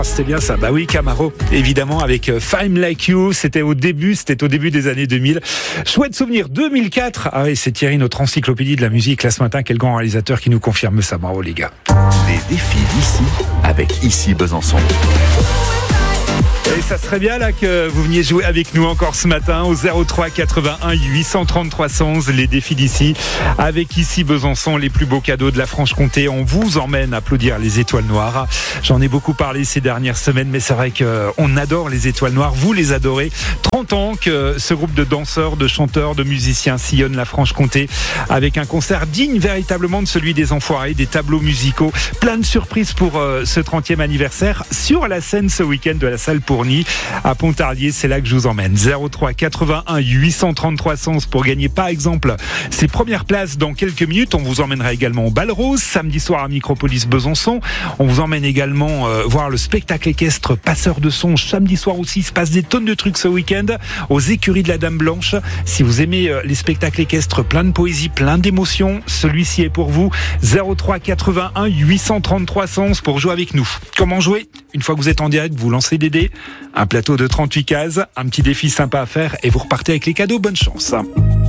C'était bien ça, bah oui, Camaro, évidemment, avec Fine Like You, c'était au début des années 2000. Chouette souvenir, 2004. Ah oui, c'est Thierry, notre encyclopédie de la musique, là ce matin, quel grand réalisateur qui nous confirme ça, bravo les gars. Les défis d'ici, avec Ici Besançon. Et ça serait bien là que vous veniez jouer avec nous encore ce matin au 03 81 830 311, les défis d'ici. Avec Ici Besançon, les plus beaux cadeaux de la Franche-Comté. On vous emmène applaudir les Étoiles Noires. J'en ai beaucoup parlé ces dernières semaines, mais c'est vrai qu'on adore les Étoiles Noires. Vous les adorez. 30 ans que ce groupe de danseurs, de chanteurs, de musiciens sillonne la Franche-Comté avec un concert digne véritablement de celui des Enfoirés, des tableaux musicaux. Plein de surprises pour ce 30e anniversaire sur la scène ce week-end de la salle Pourny à Pontarlier, c'est là que je vous emmène. 03 81 830 311 pour gagner par exemple ces premières places dans quelques minutes. On vous emmènera également au Bal Rose samedi soir à Micropolis Besançon. On vous emmène également voir le spectacle équestre Passeur de Songe samedi soir aussi. Il se passe des tonnes de trucs ce week-end aux écuries de la Dame Blanche. Si vous aimez les spectacles équestres, plein de poésie, plein d'émotions, celui-ci est pour vous. 03 81 830 311 pour jouer avec nous. Comment jouer? Une fois que vous êtes en direct, vous lancez des dés. Un plateau de 38 cases, un petit défi sympa à faire et vous repartez avec les cadeaux. Bonne chance.